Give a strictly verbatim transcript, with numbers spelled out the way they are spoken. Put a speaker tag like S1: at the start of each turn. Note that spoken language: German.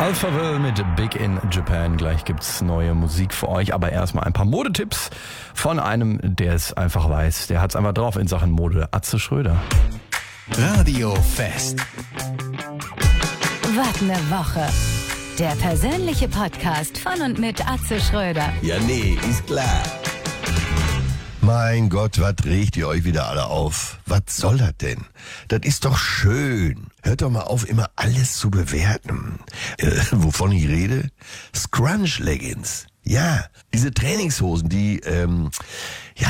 S1: Alphaville mit Big in Japan. Gleich gibt's neue Musik für euch, aber erstmal ein paar Modetipps von einem, der es einfach weiß. Der hat's einfach drauf in Sachen Mode. Atze Schröder.
S2: Radio Fest.
S3: Was ne Woche. Der persönliche Podcast von und mit Atze Schröder.
S2: Ja, nee, ist klar.
S4: Mein Gott, was regt ihr euch wieder alle auf? Was soll das denn? Das ist doch schön. Hört doch mal auf, immer alles zu bewerten. Äh, wovon ich rede? Scrunch Leggings. Ja, diese Trainingshosen, die, ähm, ja,